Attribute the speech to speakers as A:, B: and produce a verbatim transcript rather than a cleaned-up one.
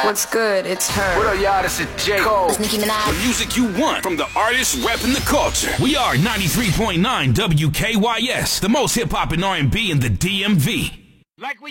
A: What's good? It's her.
B: What up, y'all? This is J. Cole.
A: It's Nicki Minaj.
C: The music you want from the artists repping the culture. We are ninety-three point nine W K Y S, the most hip-hop and R and B in the D M V. Like we